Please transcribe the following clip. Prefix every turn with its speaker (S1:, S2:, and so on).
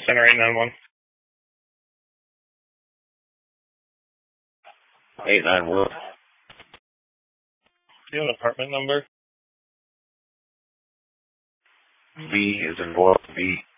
S1: Center 891.
S2: 891.
S1: Do you have an apartment number?
S2: B is in Boyle, B.